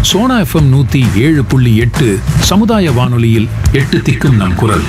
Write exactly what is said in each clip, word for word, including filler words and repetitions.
Sona FM நூத்தி ஏழு புள்ளி எட்டு சமுதாய வானொலியில் எட்டு திக்கும் நம் குரல்.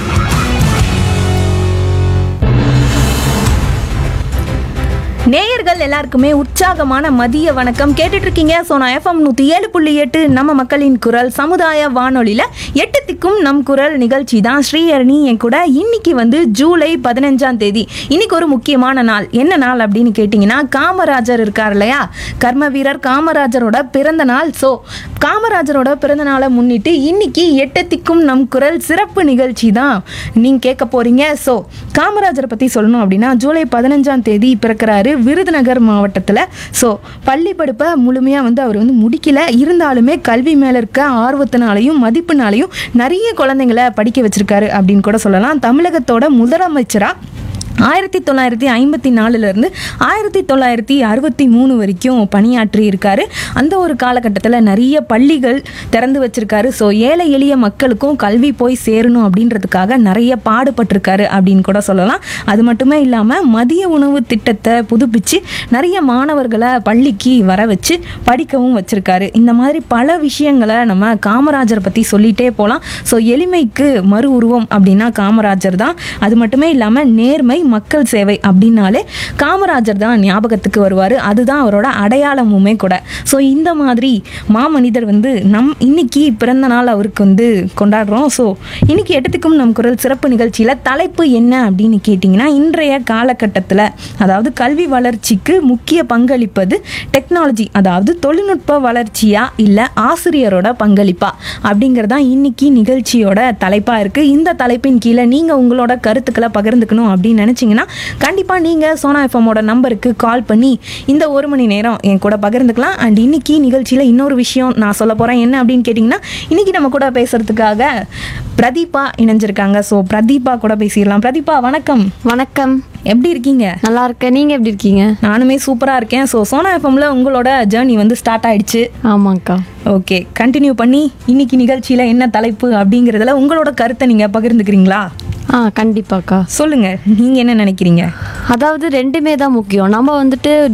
நேயர்கள் எல்லாருக்குமே உற்சாகமான மதிய வணக்கம். கேட்டுட்டு இருக்கீங்க சோனா எஃப்எம் நூற்றி ஏழு புள்ளி எட்டு நம்ம மக்களின் குரல் சமுதாய வானொலியில் எட்டு திக்கும் நம் குரல் நிகழ்ச்சி தான். ஸ்ரீஹரணி என் கூட. இன்னைக்கு வந்து ஜூலை பதினஞ்சாம் தேதி. இன்னைக்கு ஒரு முக்கியமான நாள். என்ன நாள் அப்படின்னு கேட்டிங்கன்னா, காமராஜர் இருக்கார் இல்லையா, கர்ம வீரர் காமராஜரோட பிறந்த நாள். ஸோ காமராஜரோட பிறந்த நாளை முன்னிட்டு இன்னைக்கு எட்டு திக்கும் நம் குரல் சிறப்பு நிகழ்ச்சி தான் நீங்கள் கேட்க போகிறீங்க. ஸோ காமராஜரை பற்றி சொல்லணும் அப்படின்னா, ஜூலை பதினஞ்சாம் தேதி பிறக்கிறாரு விருதுநகர் மாவட்டத்தில். ஸோ பள்ளி படிப்பை முழுமையாக வந்து அவர் வந்து முடிக்கல. இருந்தாலுமே கல்வி மேலே இருக்க ஆர்வத்தினாலையும் மதிப்புனாலையும் நிறைய குழந்தைங்களை படிக்க வச்சிருக்காரு அப்படின்னு கூட சொல்லலாம். தமிழகத்தோட முதலமைச்சராக ஆயிரத்தி தொள்ளாயிரத்தி ஐம்பத்தி நாலுலேருந்து ஆயிரத்தி தொள்ளாயிரத்தி அறுபத்தி மூணு வரைக்கும் பணியாற்றி இருக்காரு. அந்த ஒரு காலகட்டத்தில் நிறைய பள்ளிகள் திறந்து வச்சிருக்காரு. ஸோ ஏழை எளிய மக்களுக்கும் கல்வி போய் சேரணும் அப்படின்றதுக்காக நிறைய பாடுபட்டிருக்காரு அப்படின்னு கூட சொல்லலாம். அது மட்டுமே இல்லாமல் மதிய உணவு திட்டத்தை புதுப்பிச்சு நிறைய மாணவர்களை பள்ளிக்கு வர வச்சு படிக்கவும் வச்சிருக்காரு. இந்த மாதிரி பல விஷயங்களை நம்ம காமராஜரை பற்றி சொல்லிகிட்டே போகலாம். ஸோ எளிமைக்கு மறு உருவம் அப்படின்னா காமராஜர் தான். அது மட்டுமே இல்லாமல் நேர்மை, மக்கள் சேவை அப்படின்னாலே காமராஜர் தான் ஞாபகத்துக்கு வருவார். அதுதான் அவரோட அடையாளமுமே கூட. ஸோ இந்த மாதிரி மாமனிதர் வந்து நம் இன்னைக்கு பிறந்த நாள் அவருக்கு வந்து கொண்டாடுறோம். ஸோ இன்னைக்கு எட்டுத்துக்கும் நம் குரல் சிறப்பு நிகழ்ச்சியில் தலைப்பு என்ன அப்படின்னு கேட்டிங்கன்னா, இன்றைய காலகட்டத்தில் அதாவது கல்வி வளர்ச்சிக்கு முக்கிய பங்களிப்பது டெக்னாலஜி, அதாவது தொழில்நுட்ப வளர்ச்சியா இல்லை ஆசிரியரோட பங்களிப்பா அப்படிங்கிறதான் இன்னைக்கு நிகழ்ச்சியோட தலைப்பாக இருக்குது. இந்த தலைப்பின் கீழே நீங்கள் உங்களோட கருத்துக்களை பகிர்ந்துக்கணும் அப்படின்னு நினச்சி கண்டிப்பாக நீங்கள் சோனா எஃப்எம்மோட நம்பருக்கு கால் பண்ணி இந்த ஒரு மணி நேரம் என் கூட பகிர்ந்துக்கலாம். அண்ட் இன்னைக்கு நிகழ்ச்சியில் இன்னொரு விஷயம் நான் சொல்ல போகிறேன். என்ன அப்படின்னு கேட்டிங்கன்னா, இன்னைக்கு நம்ம கூட பேசுறதுக்காக பிரதீபா இணைஞ்சிருக்காங்க. ஸோ பிரதீபா கூட பேசிடலாம். பிரதீபா வணக்கம். வணக்கம். எப்படி இருக்கீங்க? நல்லா இருக்கேன். நீங்கள் எப்படி இருக்கீங்க? நானுமே சூப்பராக இருக்கேன். ஸோ சோனா எஃப்எம்ல உங்களோட ஜேர்னி வந்து ஸ்டார்ட் ஆயிடுச்சு. ஆமாங்க்கா. ஓகே, கண்டினியூ பண்ணி இன்னைக்கு நிகழ்ச்சியில் என்ன தலைப்பு அப்படிங்கிறதுல உங்களோட கருத்தை நீங்கள் பகிர்ந்துக்கிறீங்களா? ஆ கண்டிப்பாக்கா. சொல்லுங்க, நீங்கள் என்ன நினைக்கிறீங்க? அதாவது ரெண்டுமே தான் முக்கியம். நம்ம வந்துட்டு